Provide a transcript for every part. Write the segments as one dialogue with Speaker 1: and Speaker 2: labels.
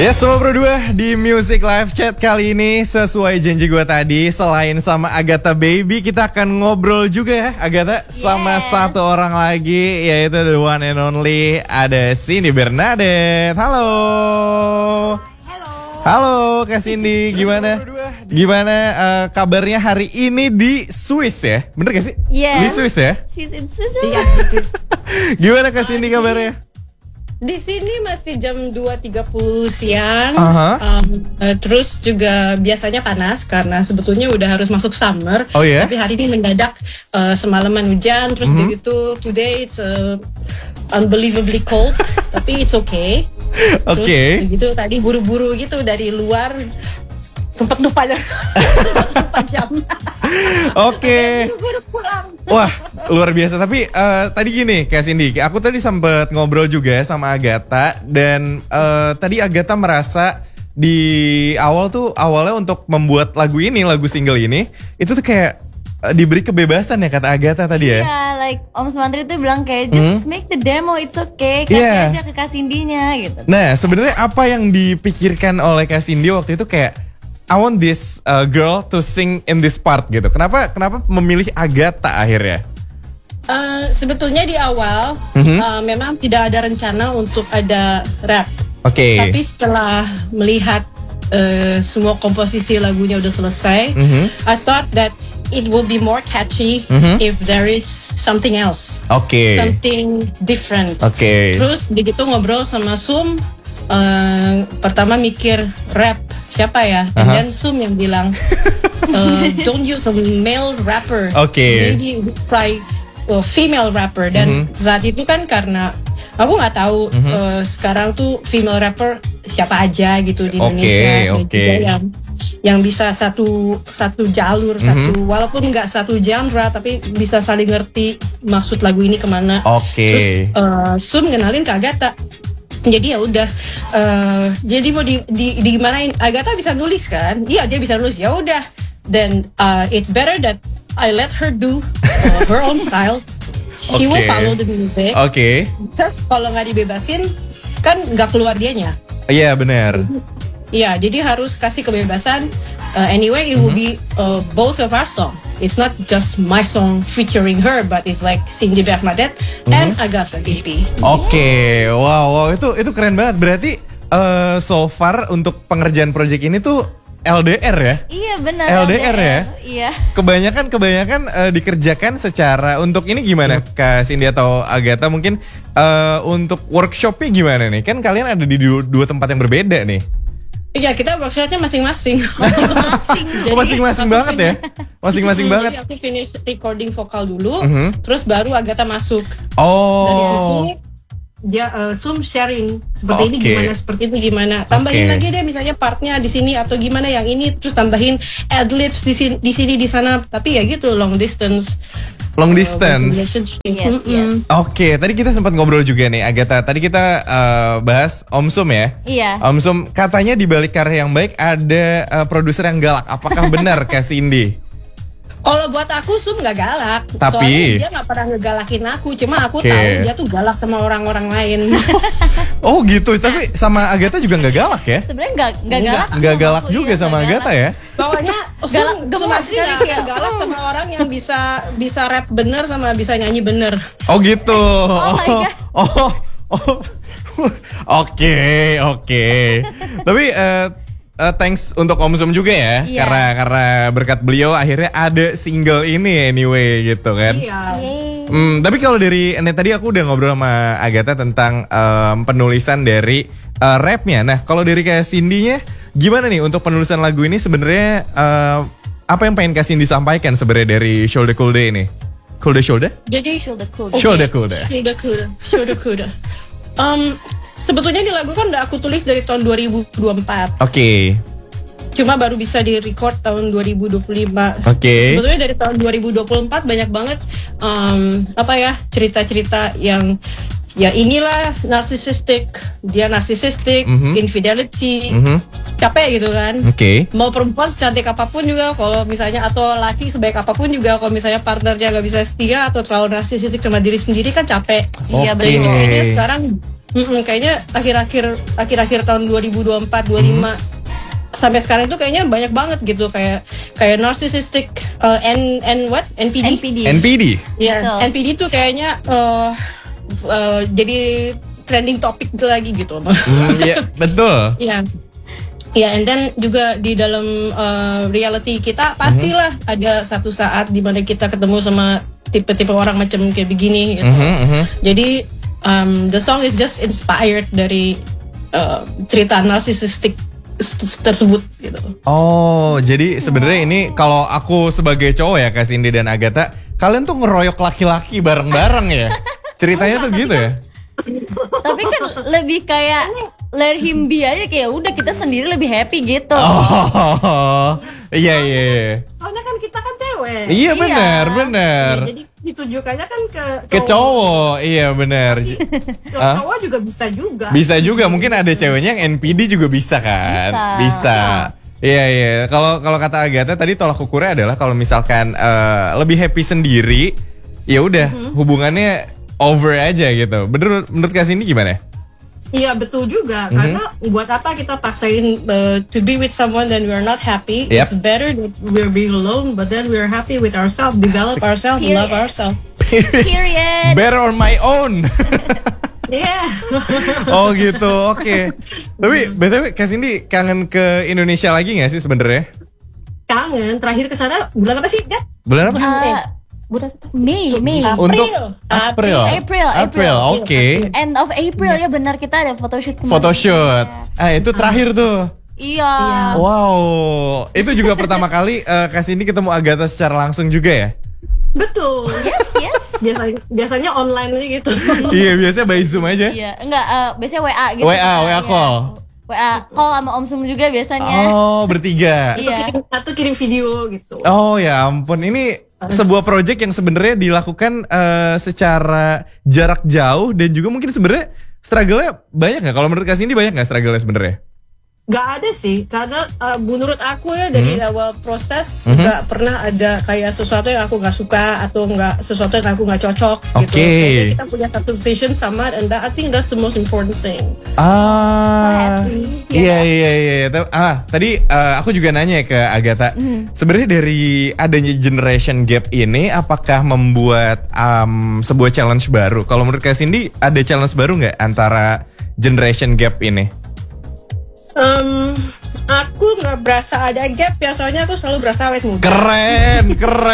Speaker 1: Ya, semua berdua di Music Live Chat kali ini sesuai janji gue tadi, selain sama Agatha Baby, kita akan ngobrol juga ya Agatha sama satu orang lagi, yaitu the one and only, ada Cindy Bernadette. Halo. Halo Kak Cindy, gimana? Gimana kabarnya hari ini di Swiss ya? Bener gak sih?
Speaker 2: Yes.
Speaker 1: Di Swiss ya?
Speaker 2: She's in Switzerland.
Speaker 1: Gimana Kak Cindy kabarnya?
Speaker 3: Di sini masih jam 2.30 siang. Terus juga biasanya panas karena sebetulnya udah harus masuk summer.
Speaker 1: Oh ya?
Speaker 3: Tapi hari ini mendadak semalaman hujan. Terus begitu today it's unbelievably cold. Tapi it's okay.
Speaker 1: Oke.
Speaker 3: Terus begitu tadi buru-buru gitu dari luar. Sempat lupa jam.
Speaker 1: Oke.
Speaker 3: Buru-buru pulang.
Speaker 1: Wah, luar biasa. Tapi tadi gini Kak Cindy, aku tadi sempat ngobrol juga sama Agatha. Dan tadi Agatha merasa di awalnya untuk membuat lagu single ini, itu tuh kayak diberi kebebasan ya kata Agatha tadi ya.
Speaker 2: Iya, like Om Sumantri tuh bilang kayak just make the demo, it's okay, kasih aja ke Kak Cindy-nya gitu.
Speaker 1: Nah, sebenarnya apa yang dipikirkan oleh Kak Cindy waktu itu kayak I want this girl to sing in this part gitu. Kenapa memilih Agatha akhirnya?
Speaker 3: Sebetulnya di awal memang tidak ada rencana untuk ada rap.
Speaker 1: Oke.
Speaker 3: Tapi setelah melihat semua komposisi lagunya udah selesai, I thought that it will be more catchy if there is something else.
Speaker 1: Oke.
Speaker 3: Something different.
Speaker 1: Oke.
Speaker 3: Terus begitu ngobrol sama Sum, pertama mikir rap siapa ya? Dan Sum yang bilang don't use a male rapper.
Speaker 1: Oke.
Speaker 3: Maybe try female rapper. Dan saat itu kan karena aku nggak tahu sekarang tuh female rapper siapa aja gitu di Indonesia.
Speaker 1: Oke.
Speaker 3: Yang bisa satu jalur, walaupun nggak satu genre tapi bisa saling ngerti maksud lagu ini kemana.
Speaker 1: Oke.
Speaker 3: Terus Sum ngenalin ke Agatha. Jadi ya udah, jadi mau di gimanain? Agatha bisa nulis kan? Iya, dia bisa nulis. Ya udah. Then it's better that I let her do her own style. She will follow the music.
Speaker 1: Oke.
Speaker 3: Terus kalau nggak dibebasin, kan nggak keluar dianya.
Speaker 1: Iya benar.
Speaker 3: Iya, jadi harus kasih kebebasan. Anyway, it will be both of our song. It's not just my song featuring her, but it's like Cindy Bernadette and Agatha Baby.
Speaker 1: Oke, wow, itu keren banget. Berarti so far untuk pengerjaan project ini tuh LDR ya?
Speaker 2: Iya benar.
Speaker 1: LDR ya?
Speaker 2: Iya.
Speaker 1: Kebanyakan dikerjakan secara untuk ini gimana Kak Cindy atau Agatha mungkin untuk workshopnya gimana nih? Kan kalian ada di dua tempat yang berbeda nih.
Speaker 3: Iya, kita workshopnya masing-masing.
Speaker 1: Masing-masing banget ya? Masing-masing banget.
Speaker 3: Jadi aku finish recording vokal dulu, terus baru Agatha masuk.
Speaker 1: Oh.
Speaker 3: Dari situ dia Sum sharing seperti ini gimana, seperti itu gimana. Tambahin lagi deh misalnya partnya di sini atau gimana yang ini, terus tambahin adlibs di sini di sana. Tapi ya gitu long distance.
Speaker 2: Yes.
Speaker 1: Oke, tadi kita sempat ngobrol juga nih Agatha. Tadi kita bahas Om Sum ya.
Speaker 2: Iya.
Speaker 1: Om Sum katanya di balik karya yang baik ada produser yang galak. Apakah benar Kak Cindy?
Speaker 3: Kalau buat aku Sum nggak galak.
Speaker 1: Tapi
Speaker 3: soalnya dia nggak pernah ngegalakin aku. Cuma aku tahu dia tuh galak sama orang-orang lain.
Speaker 1: Oh gitu. Tapi sama Agatha juga nggak galak ya?
Speaker 2: Sebenarnya nggak galak.
Speaker 1: Nggak galak juga sama Agatha ya?
Speaker 3: Pokoknya
Speaker 2: galak gemas
Speaker 3: sekali kayak galak sama orang yang bisa rap bener sama bisa nyanyi bener.
Speaker 1: Oh gitu.
Speaker 2: Oh.
Speaker 1: Oke. Tapi thanks untuk Om Sum juga ya, karena berkat beliau akhirnya ada single ini anyway gitu kan.
Speaker 3: Iya.
Speaker 1: Tapi kalau dari tadi aku udah ngobrol sama Agatha tentang penulisan dari rapnya. Nah kalau dari Kak Cindy-nya gimana nih untuk penulisan lagu ini sebenarnya apa yang pengen Kak Cindy sampaikan sebenarnya dari Shoulda Coolda ini? Shoulda?
Speaker 3: Jadi
Speaker 1: Shoulda Coolda.
Speaker 3: Sebetulnya di lagu kan udah aku tulis dari tahun 2024.
Speaker 1: Oke.
Speaker 3: Cuma baru bisa di record tahun 2025.
Speaker 1: Oke.
Speaker 3: Sebetulnya dari tahun 2024 banyak banget cerita-cerita yang ya inilah narcissistic, infidelity, capek gitu kan. Mau perempuan secantik apapun juga kalau misalnya, atau laki sebaik apapun juga kalau misalnya partnernya gak bisa setia atau terlalu narsisistik sama diri sendiri kan capek. Iya betul. Ini sekarang Kayaknya akhir-akhir tahun 2024 25 sampai sekarang itu kayaknya banyak banget gitu, kayak narcissistic NPD.
Speaker 1: NPD.
Speaker 3: Ya,
Speaker 2: Betul.
Speaker 3: NPD tuh kayaknya jadi trending topik lagi gitu.
Speaker 1: Iya, betul.
Speaker 3: Iya. Ya, and then juga di dalam reality kita pastilah ada satu saat di mana kita ketemu sama tipe-tipe orang macam kayak begini gitu. Jadi the song is just inspired dari cerita narsisistik tersebut gitu.
Speaker 1: Oh, jadi sebenarnya ini kalau aku sebagai cowok ya Kak Cindy dan Agatha, kalian tuh ngeroyok laki-laki bareng-bareng ya? Ceritanya tuh gitu ya?
Speaker 2: Tapi kan lebih kayak let him be aja, kayak udah kita sendiri lebih happy gitu.
Speaker 1: Oh, iya.
Speaker 3: Soalnya kan kita kan cewek.
Speaker 1: Iya benar.
Speaker 3: Ya, jadi ditujukannya kan
Speaker 1: Ke cowok, iya benar.
Speaker 3: cowok juga bisa juga.
Speaker 1: Bisa juga, mungkin ada ceweknya yang NPD juga bisa kan? Bisa. Iya. Kalau kata Agatha tadi tolak ukurnya adalah kalau misalkan lebih happy sendiri, ya udah hubungannya over aja gitu. Bener menurut Kak Cindy gimana?
Speaker 3: Iya betul juga, karena buat apa kita paksain to be with someone then we're not happy.
Speaker 1: Yep.
Speaker 3: It's better that we're being alone, but then we're happy with ourselves, develop ourselves, love ourselves.
Speaker 2: Period.
Speaker 1: Better on my own.
Speaker 3: Yeah.
Speaker 1: Oh gitu, oke. Tapi BTW Kak Cindy kangen ke Indonesia lagi gak sih sebenarnya?
Speaker 3: Kangen. Terakhir kesana bulan apa sih, Gat?
Speaker 1: Bulan apa?
Speaker 3: Bulan
Speaker 2: Mei.
Speaker 1: Untuk April, oke.
Speaker 2: End of April ya, benar, kita ada photoshoot kemarin.
Speaker 1: Photoshoot. Itu terakhir tuh.
Speaker 2: Iya.
Speaker 1: Wow, itu juga pertama kali Kak Cindy ketemu Agatha secara langsung juga ya?
Speaker 3: Betul.
Speaker 2: Yes.
Speaker 3: Biasanya online aja gitu.
Speaker 1: Iya, biasanya by Zoom aja.
Speaker 2: Iya, enggak, biasanya WA gitu.
Speaker 1: WA call.
Speaker 2: WA call sama Om Sum juga biasanya.
Speaker 1: Oh, bertiga.
Speaker 2: Iya.
Speaker 3: Satu kirim video gitu.
Speaker 1: Oh ya ampun, ini sebuah project yang sebenarnya dilakukan secara jarak jauh dan juga mungkin sebenarnya struggle-nya banyak nggak? Kalau menurut Kak Cindy banyak nggak struggle-nya sebenarnya?
Speaker 3: Gak ada sih, karena menurut aku ya dari awal proses gak pernah ada kayak sesuatu yang aku gak suka atau nggak sesuatu yang aku gak cocok gitu. Kayaknya kita punya satu vision sama, and I think that's the most important thing.
Speaker 1: Iya. Tadi aku juga nanya ke Agatha, sebenarnya dari adanya generation gap ini, apakah membuat sebuah challenge baru? Kalau menurut Kak Cindy, ada challenge baru nggak antara generation gap ini?
Speaker 3: Aku nggak berasa ada gap ya, soalnya aku selalu berasa awet muda.
Speaker 1: Keren.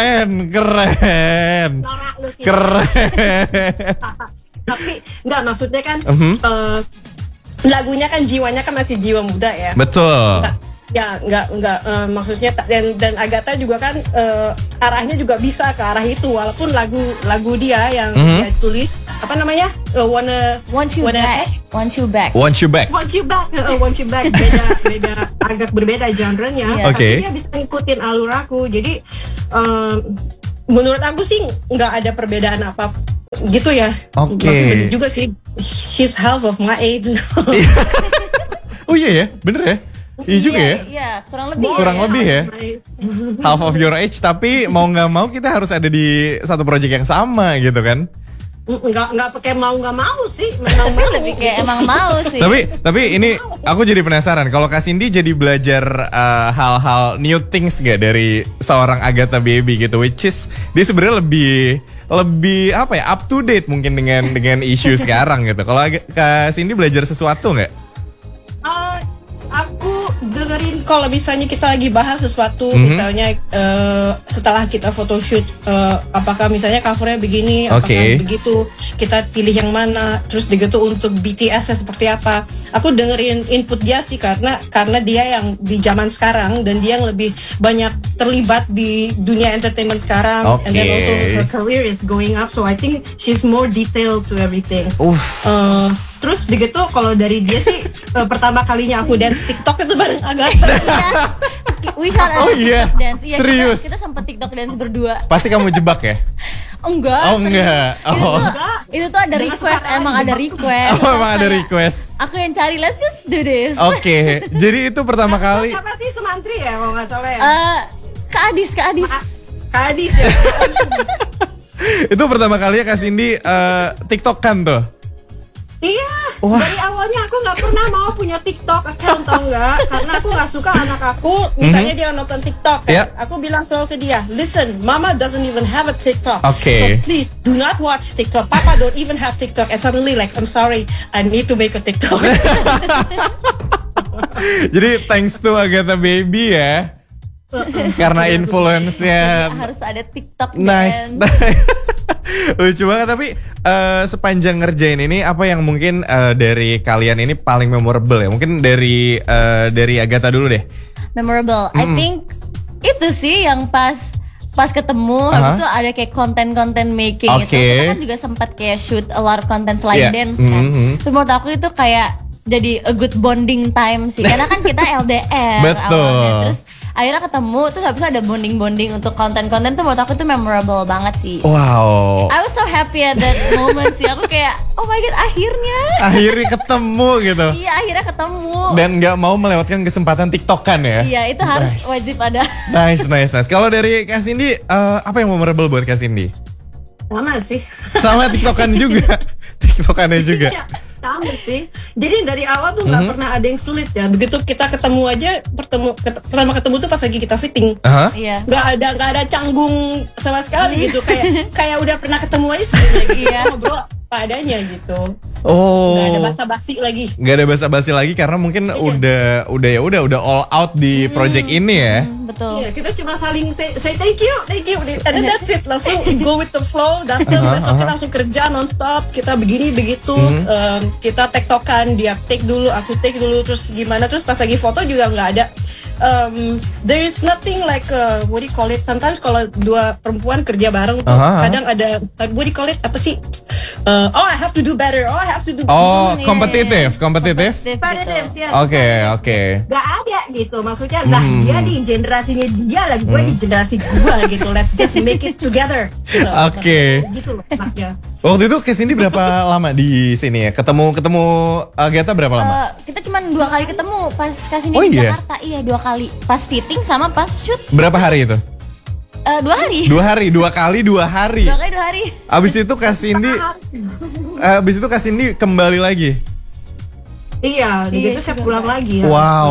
Speaker 3: Norak lu sih.
Speaker 1: Keren.
Speaker 3: Tapi nggak, maksudnya kan lagunya kan jiwanya kan masih jiwa muda ya.
Speaker 1: Betul.
Speaker 3: Nggak maksudnya dan Agatha juga kan arahnya juga bisa ke arah itu, walaupun lagu dia yang dia tulis apa namanya
Speaker 2: Want you back.
Speaker 3: beda agak berbeda genrenya,
Speaker 2: Yeah.
Speaker 1: Oke.
Speaker 3: tapi dia bisa ngikutin alur aku. Jadi menurut aku sih nggak ada perbedaan apa gitu ya.
Speaker 1: Oke.
Speaker 3: Tapi bener juga sih, she's half of my age.
Speaker 1: Oh iya ya, bener ya. Iya juga ya.
Speaker 2: Iya, kurang lebih.
Speaker 1: Kurang lebih ya. Half of your age, tapi mau nggak mau kita harus ada di satu project yang sama gitu kan.
Speaker 3: Nggak pakai mau nggak mau sih, memang mau.
Speaker 2: Lebih kayak emang mau sih.
Speaker 1: Tapi ini aku jadi penasaran. Kalau Kak Cindy jadi belajar hal-hal new things gak dari seorang Agatha Baby gitu, which is dia sebenarnya lebih apa ya, up to date mungkin dengan isu sekarang gitu. Kalau Kak Cindy belajar sesuatu nggak?
Speaker 3: Aku dengerin kalau misalnya kita lagi bahas sesuatu, misalnya setelah kita photoshoot, apakah misalnya covernya begini, apakah begitu, kita pilih yang mana, terus begitu untuk BTS-nya seperti apa. Aku dengerin input dia sih, karena dia yang di zaman sekarang dan dia yang lebih banyak terlibat di dunia entertainment sekarang, and then also her career is going up, so I think she's more detailed to everything. Terus begitu kalau dari dia sih pertama kalinya aku dance TikTok itu bareng Agatha.
Speaker 2: We had a TikTok dance. Iya,
Speaker 1: serius?
Speaker 2: Kita sempat TikTok dance berdua.
Speaker 1: Pasti kamu jebak ya?
Speaker 2: Enggak.
Speaker 1: Oh enggak.
Speaker 2: Itu tuh ada request, emang ada request.
Speaker 1: Oh emang ada request.
Speaker 2: Aku yang cari, let's just do this.
Speaker 1: Oke, jadi itu pertama kali.
Speaker 3: Siapa sih, Sumantri ya kalau nggak salah ya?
Speaker 2: Kak Adis.
Speaker 3: Kadis ya.
Speaker 1: Itu pertama kali ya Kak Cindy TikTok kan tuh?
Speaker 3: Iya,
Speaker 1: Wah.
Speaker 3: dari awalnya aku nggak pernah mau punya TikTok account, tau nggak? Karena aku nggak suka anak aku, misalnya dia nonton TikTok kan,
Speaker 1: Yeah.
Speaker 3: aku bilang selalu ke dia, listen, Mama doesn't even have a TikTok,
Speaker 1: Okay.
Speaker 3: so please do not watch TikTok. Papa don't even have TikTok, and suddenly like, I'm sorry, I need to make a TikTok.
Speaker 1: Jadi thanks to Agatha Baby ya. Karena influence-nya
Speaker 2: Harus ada TikTok
Speaker 1: nice.
Speaker 2: dance.
Speaker 1: Lucu banget. Tapi sepanjang ngerjain ini apa yang mungkin dari kalian ini paling memorable ya? Mungkin dari Agatha dulu deh.
Speaker 2: Memorable. I think itu sih yang pas ketemu, habis itu ada kayak konten making gitu.
Speaker 1: Oke.
Speaker 2: Kita kan juga sempat kayak shoot a lot of content selain
Speaker 1: Yeah.
Speaker 2: dance kan. Terus menurut aku itu kayak jadi a good bonding time sih. Karena kan kita LDR
Speaker 1: Betul.
Speaker 2: awalnya. Terus akhirnya ketemu, terus habis itu ada bonding untuk konten-konten tuh menurut aku tuh memorable banget sih.
Speaker 1: Wow.
Speaker 2: I was so happy at that moment sih. Aku kayak, oh my god, akhirnya.
Speaker 1: Akhirnya ketemu gitu.
Speaker 2: Iya, akhirnya ketemu.
Speaker 1: Dan nggak mau melewatkan kesempatan TikTokan ya.
Speaker 2: Iya, itu harus
Speaker 1: Nice.
Speaker 2: wajib ada.
Speaker 1: Nice. Kalau dari Kak Cindy, apa yang memorable buat Kak Cindy?
Speaker 3: Sama sih.
Speaker 1: Sama TikTokan juga. TikTokannya juga.
Speaker 3: Iya, sama sih. Jadi dari awal tuh nggak pernah ada yang sulit ya. Begitu kita ketemu aja, pertama ketemu tuh pas lagi kita fitting.
Speaker 1: Aha.
Speaker 2: Iya.
Speaker 3: Nggak ada canggung sama sekali gitu, kayak udah pernah ketemu aja sebelumnya gitu.
Speaker 2: Iya.
Speaker 3: Kita ngobrol apa adanya gitu.
Speaker 1: Oh.
Speaker 3: Nggak ada basa-basi lagi.
Speaker 1: Nggak ada basa-basi lagi karena mungkin udah all out di project ini ya.
Speaker 2: Betul.
Speaker 3: Iya, kita cuma saling say thank you, and then that's it. Langsung go with the flow, datang besoknya langsung kerja nonstop. Kita begini begitu, kita tektokan, dia take dulu, aku take dulu, terus gimana, terus pas lagi foto juga nggak ada. There is nothing like what do you call it? Sometimes kalau dua perempuan kerja bareng tuh kadang ada what do you call it? Apa sih? I have to do better. I have to do.
Speaker 1: Oh,
Speaker 2: Iya,
Speaker 1: kompetitif.
Speaker 2: Kompetitif
Speaker 3: Competitive,
Speaker 2: gitu.
Speaker 3: yes.
Speaker 1: Oke.
Speaker 3: Gak ada gitu, maksudnya lah dia di generasinya dia lagi gue di generasi gue gitu, let's just make it together gitu.
Speaker 1: Oke.
Speaker 3: Gitu loh anaknya.
Speaker 1: Waktu itu Kak Cindy berapa lama di sini ya? Ketemu Agatha berapa lama?
Speaker 2: Kita cuma 2 kali ketemu pas kasih
Speaker 1: Oh,
Speaker 2: di
Speaker 1: iya?
Speaker 2: Jakarta. Iya, 2 kali. Pas fitting sama pas shoot.
Speaker 1: Berapa hari itu?
Speaker 2: 2 hari.
Speaker 1: 2 hari, 2 kali 2 hari.
Speaker 2: 2 kali 2 hari.
Speaker 1: Abis itu Kak Cindy kembali lagi.
Speaker 3: Iya, gitu saya pulang lagi ya.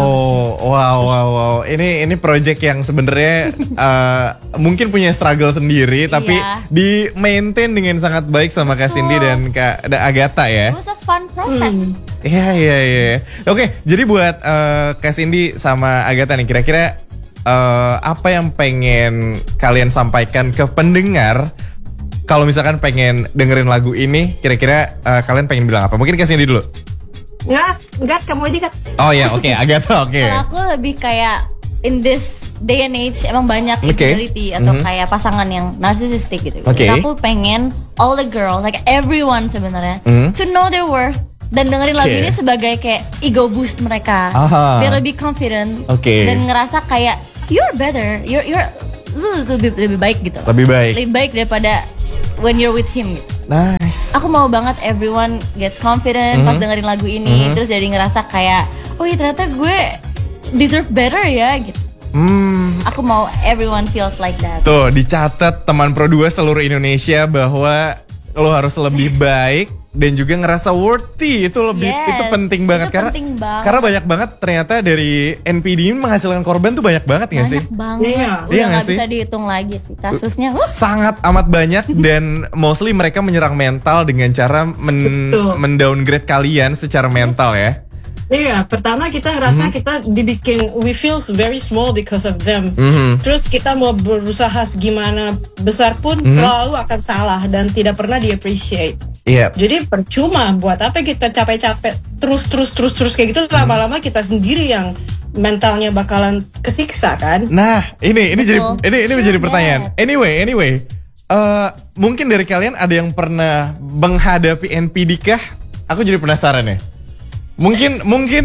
Speaker 1: Wow. Ini project yang sebenarnya mungkin punya struggle sendiri, tapi
Speaker 2: Iya.
Speaker 1: di maintain dengan sangat baik sama Kak Cindy dan Kak Agatha ya.
Speaker 2: It was a fun process.
Speaker 1: Iya. Oke, jadi buat Kak Cindy sama Agatha nih, kira-kira apa yang pengen kalian sampaikan ke pendengar? Kalau misalkan pengen dengerin lagu ini, kira-kira kalian pengen bilang apa? Mungkin Kak Cindy dulu.
Speaker 3: Enggak, kamu aja kan.
Speaker 1: Oh ya, oke, Agatha, oke.
Speaker 2: Kalau aku lebih kayak in this day and age emang banyak infidelity atau kayak pasangan yang narcissistic gitu.
Speaker 1: Oke.
Speaker 2: Aku pengen all the girls, like everyone sebenarnya, to know their worth dan dengerin lagu ini sebagai kayak ego boost mereka,
Speaker 1: Aha.
Speaker 2: biar lebih confident
Speaker 1: Oke.
Speaker 2: dan ngerasa kayak you're better, lu lebih baik gitu.
Speaker 1: Lebih baik.
Speaker 2: Lebih baik daripada when you're with him gitu.
Speaker 1: Nice.
Speaker 2: Aku mau banget everyone gets confident pas dengerin lagu ini, terus jadi ngerasa kayak, oh iya ternyata gue deserve better ya gitu. Aku mau everyone feels like that.
Speaker 1: Tuh, dicatat teman Pro 2 seluruh Indonesia bahwa lo harus lebih baik dan juga ngerasa worthy. Itu
Speaker 2: Yes,
Speaker 1: itu penting banget
Speaker 2: itu penting banget.
Speaker 1: karena banyak banget ternyata dari NPD ini menghasilkan korban tuh banyak banget nggak sih?
Speaker 2: Banyak banget.
Speaker 3: Iya.
Speaker 2: Udah
Speaker 1: Iya
Speaker 2: nggak
Speaker 1: nggak sih?
Speaker 2: bisa dihitung lagi sih kasusnya.
Speaker 1: Sangat amat banyak dan mostly mereka menyerang mental dengan cara
Speaker 3: Betul.
Speaker 1: mendowngrade kalian secara mental ya.
Speaker 3: Iya, pertama kita ngerasa kita dibikin, we feel very small because of them. Terus kita mau berusaha segimana besar pun selalu akan salah dan tidak pernah di appreciate.
Speaker 1: Iya.
Speaker 3: Jadi percuma, buat apa kita capek-capek terus kayak gitu, lama-lama kita sendiri yang mentalnya bakalan kesiksa kan.
Speaker 1: Nah, ini
Speaker 2: Betul.
Speaker 1: jadi ini
Speaker 2: Sure
Speaker 1: menjadi
Speaker 2: that.
Speaker 1: pertanyaan. Anyway, mungkin dari kalian ada yang pernah menghadapi NPD kah? Aku jadi penasaran ya. Mungkin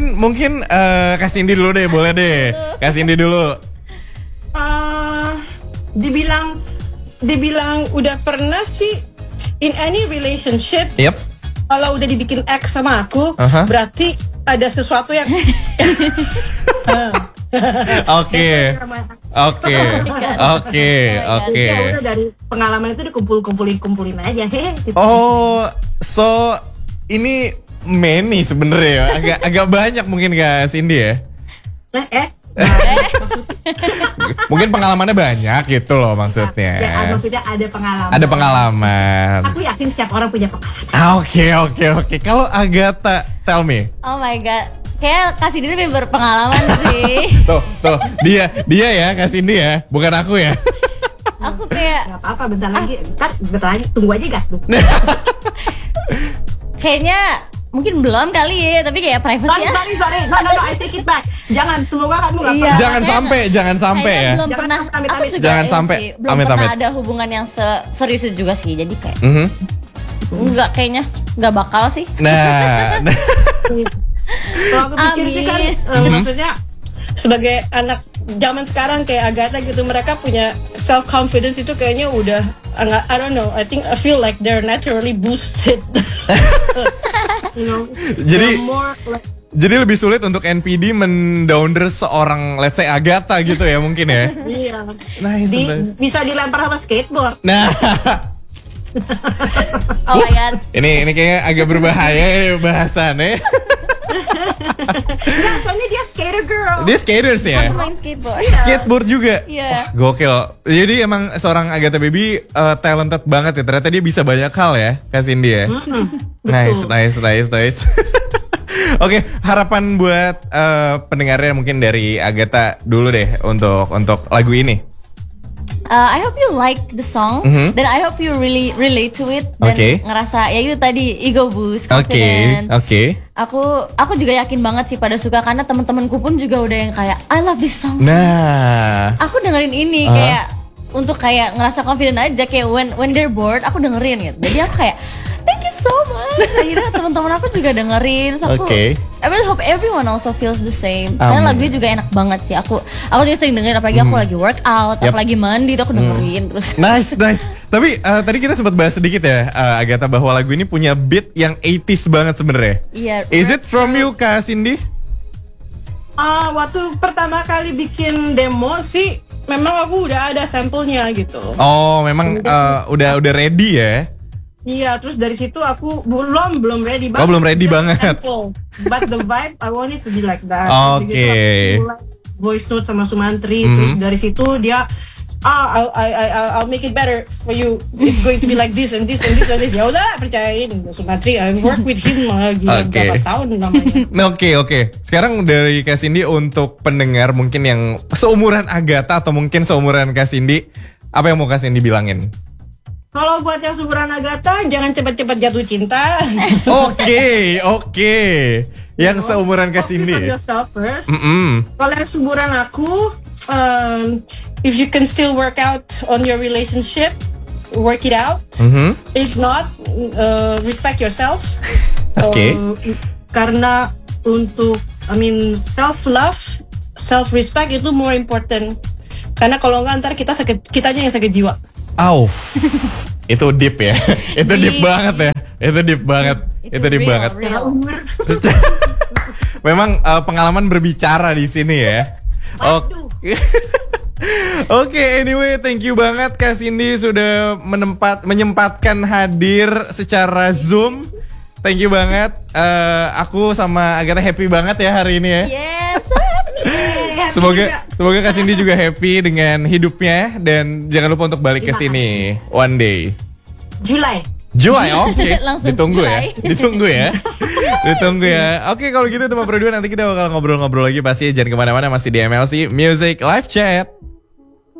Speaker 1: Kak Cindy dulu deh, boleh deh. Kak Cindy dulu.
Speaker 3: Dibilang udah pernah sih in any relationship.
Speaker 1: Yep.
Speaker 3: Kalau udah dibikin X sama aku, berarti ada sesuatu yang
Speaker 1: Oke.
Speaker 3: Ya udah, dari pengalaman itu dikumpulin aja. Gitu.
Speaker 1: Oh, so ini many sebenarnya ya. Agak banyak mungkin Kak Cindy ya. Mungkin pengalamannya banyak gitu loh maksudnya.
Speaker 4: Ya, maksudnya ada pengalaman.
Speaker 1: Ada pengalaman.
Speaker 4: Aku yakin setiap orang punya pengalaman.
Speaker 1: Oke. Kalau Agatha, tell me.
Speaker 2: Oh my god, kayak Kak Cindy lebih berpengalaman sih.
Speaker 1: Tuh, dia ya Kak Cindy ya, bukan aku ya.
Speaker 2: Aku kayak
Speaker 4: Gak apa-apa, bentar lagi, tunggu aja gak tuh.
Speaker 2: kayaknya mungkin belum kali ya, tapi kayak privacy ya.
Speaker 4: Sorry. No, I take it back. Jangan, semoga kamu gak
Speaker 2: Iya.
Speaker 4: pernah.
Speaker 1: Jangan sampai
Speaker 2: Kayaknya
Speaker 1: ya.
Speaker 2: belum
Speaker 4: Jangan
Speaker 2: pernah.
Speaker 4: sampai,
Speaker 2: Aku
Speaker 4: amit-amit.
Speaker 2: juga
Speaker 1: Jangan
Speaker 2: ini
Speaker 1: sampai,
Speaker 2: sih, belum
Speaker 1: amit-amit.
Speaker 2: pernah ada hubungan yang serius juga sih. Jadi kayak
Speaker 1: Mhm.
Speaker 2: enggak, kayaknya enggak bakal sih.
Speaker 1: Nah.
Speaker 3: Kalau aku pikir sih kan,
Speaker 2: Amin.
Speaker 3: maksudnya sebagai anak zaman sekarang kayak Agatha gitu, mereka punya self confidence itu kayaknya udah, I don't know, I feel like they're naturally boosted. You know,
Speaker 1: Jadi-
Speaker 3: they're more like,
Speaker 1: Jadi lebih sulit untuk NPD mendowner seorang let's say Agatha gitu ya mungkin ya.
Speaker 3: iya.
Speaker 1: Nice.
Speaker 4: Bisa dilempar sama skateboard.
Speaker 1: Nah,
Speaker 2: Oh my god.
Speaker 1: ini kayaknya agak berbahaya ya bahasannya.
Speaker 4: Enggak, soalnya dia skater girl.
Speaker 1: Dia skaters ya.
Speaker 2: Aku main skateboard.
Speaker 1: Skateboard juga.
Speaker 2: Iya.
Speaker 1: Wah, gokil. Jadi emang seorang Agatha Baby talented banget ya. Ternyata dia bisa banyak hal ya, Kak Cindy ya. Nice. Oke, harapan buat pendengarnya mungkin dari Agatha dulu deh untuk lagu ini.
Speaker 2: I hope you like the song dan I hope you really relate to it dan
Speaker 1: Oke.
Speaker 2: ngerasa ya itu tadi ego boost,
Speaker 1: Oke.
Speaker 2: confident. Aku juga yakin banget sih pada suka karena teman-temanku pun juga udah yang kayak I love this song.
Speaker 1: Nah,
Speaker 2: Aku dengerin ini kayak untuk kayak ngerasa confident aja, kayak when they're bored aku dengerin gitu. Jadi aku kayak thank you so much. Akhirnya teman-teman aku juga dengerin. So
Speaker 1: Oke.
Speaker 2: I really hope everyone also feels the same. Karena
Speaker 1: Amin.
Speaker 2: lagunya juga enak banget sih. Aku juga sering dengerin, apalagi aku lagi workout,
Speaker 1: Yep.
Speaker 2: aku lagi mandi tuh aku dengerin terus.
Speaker 1: nice. Tapi tadi kita sempat bahas sedikit ya, Agatha, bahwa lagu ini punya beat yang 80s banget sebenarnya.
Speaker 2: Iya.
Speaker 1: Is it from you, Kak Cindy?
Speaker 3: Waktu pertama kali bikin demo sih, memang aku udah ada sampelnya gitu.
Speaker 1: Oh, memang udah ready ya?
Speaker 3: Iya, terus dari situ aku belum ready banget.
Speaker 1: Oh, belum ready
Speaker 3: Just
Speaker 1: banget.
Speaker 3: sample. But the vibe I want it to be like that.
Speaker 1: Oke.
Speaker 3: Jadi gitu, aku mulai voice note sama Sumantri, terus dari situ dia I'll make it better for you. It's going to be like this and this and this and this. Ya udah, percayain Sumantri. I work with him lagi
Speaker 1: Oke.
Speaker 3: berapa tahun namanya.
Speaker 1: Oke. Sekarang dari Kak Cindy untuk pendengar mungkin yang seumuran Agatha atau mungkin seumuran Kak Cindy, apa yang mau Kak Cindy bilangin?
Speaker 3: Kalau buat yang seumuran Agatha, jangan cepat-cepat jatuh cinta.
Speaker 1: Oke. Yang seumuran Kak
Speaker 3: Focus
Speaker 1: Cindy.
Speaker 3: on yourself first.
Speaker 1: Mm-mm.
Speaker 3: Kalau yang seumuran aku, if you can still work out on your relationship, work it out.
Speaker 1: Mhm.
Speaker 3: If not, respect yourself.
Speaker 1: Oke.
Speaker 3: Karena untuk, self-love, self-respect itu more important. Karena kalau nggak ntar kitanya yang sakit jiwa.
Speaker 1: Itu deep ya. Itu deep
Speaker 2: Deep.
Speaker 1: banget ya. Itu deep banget. Itu deep
Speaker 2: real,
Speaker 1: banget.
Speaker 2: real.
Speaker 1: Memang pengalaman berbicara di sini ya. Oke, anyway, thank you banget Kak Cindy sudah menyempatkan hadir secara Zoom. Thank you banget. Aku sama Agatha happy banget ya hari ini ya.
Speaker 2: Yes.
Speaker 1: Semoga Kak Cindy juga happy dengan hidupnya dan jangan lupa untuk balik ke sini one day. Julai, oke.
Speaker 2: Langsung
Speaker 1: Ditunggu ya.
Speaker 2: Julai.
Speaker 1: Ditunggu ya. Oke, kalau gitu teman berdua nanti kita bakal ngobrol-ngobrol lagi pasti. Jangan kemana-mana, masih di MLC Music Live Chat.